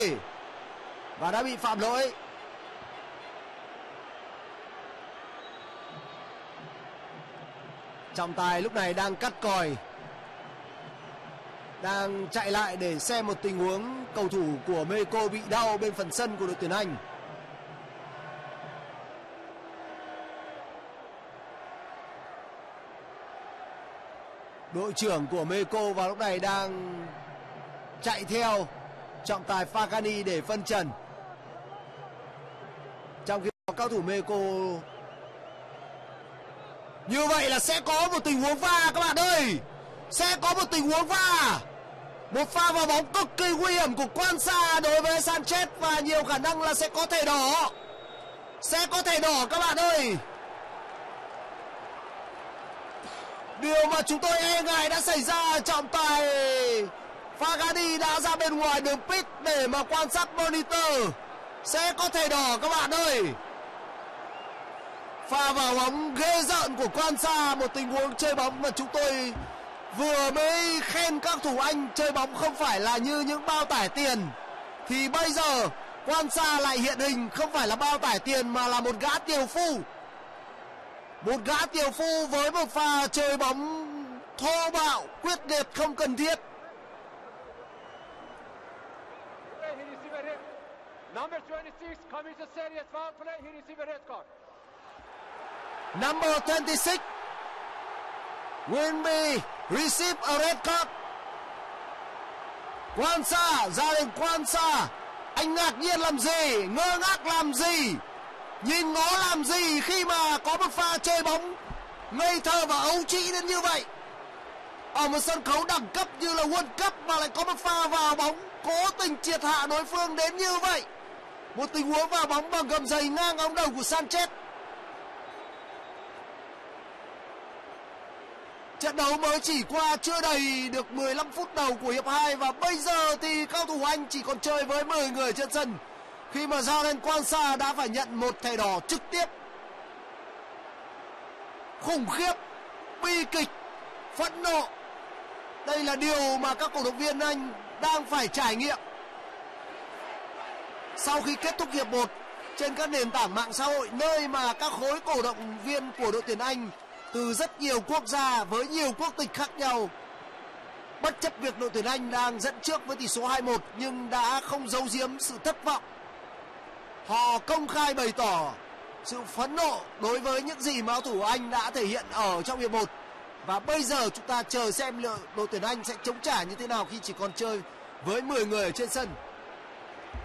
và đã bị phạm lỗi. Trọng tài lúc này đang cắt còi, đang chạy lại để xem một tình huống cầu thủ của Mexico bị đau bên phần sân của đội tuyển Anh. Đội trưởng của Mexico vào lúc này đang chạy theo trọng tài Fagani để phân trần. Trong khi cao thủ Mexico, như vậy là sẽ có một tình huống va các bạn ơi. Sẽ có một tình huống va. Một pha vào bóng cực kỳ nguy hiểm của Quansah đối với Sanchez và nhiều khả năng là sẽ có thẻ đỏ. Sẽ có thẻ đỏ các bạn ơi. Điều mà chúng tôi e ngại đã xảy ra. Trọng tài Fagani đã ra bên ngoài đường pit để mà quan sát monitor. Sẽ có thẻ đỏ các bạn ơi. Pha vào bóng ghê rợn của Quansah, một tình huống chơi bóng mà chúng tôi vừa mới khen các thủ Anh chơi bóng không phải là như những bao tải tiền, thì bây giờ Quansah lại hiện hình không phải là bao tải tiền mà là một gã tiều phu. Một gã tiều phu với một pha chơi bóng thô bạo, quyết liệt, không cần thiết. Number 26 will be receive a red card. Quansah, gia đình Quansah, anh ngạc nhiên làm gì, ngơ ngác làm gì, nhìn ngó làm gì khi mà có một pha chơi bóng ngây thơ và ấu trĩ đến như vậy. Ở một sân khấu đẳng cấp như là World Cup mà lại có một pha vào bóng cố tình triệt hạ đối phương đến như vậy. Một tình huống vào bóng bằng gầm giày ngang ống đầu của Sanchez. Trận đấu mới chỉ qua chưa đầy được 15 phút đầu của hiệp 2 và bây giờ thì cao thủ Anh chỉ còn chơi với 10 người trên sân khi mà Jalen Quansah đã phải nhận một thẻ đỏ trực tiếp. Khủng khiếp, bi kịch, phẫn nộ. Đây là điều mà các cổ động viên Anh đang phải trải nghiệm. Sau khi kết thúc hiệp 1, trên các nền tảng mạng xã hội, nơi mà các khối cổ động viên của đội tuyển Anh từ rất nhiều quốc gia với nhiều quốc tịch khác nhau, bất chấp việc đội tuyển Anh đang dẫn trước với tỷ số 2-1 nhưng đã không giấu giếm sự thất vọng. Họ công khai bày tỏ sự phẫn nộ đối với những gì mà cầu thủ Anh đã thể hiện ở trong hiệp 1. Và bây giờ chúng ta chờ xem liệu đội tuyển Anh sẽ chống trả như thế nào khi chỉ còn chơi với 10 người ở trên sân.